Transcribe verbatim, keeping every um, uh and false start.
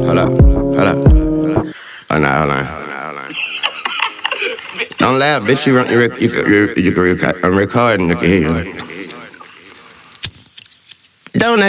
hold up, hold up. Oh, no, hold on. Don't laugh, bitch. You, you, you, you, you can record. I'm recording. You can hear you. Don't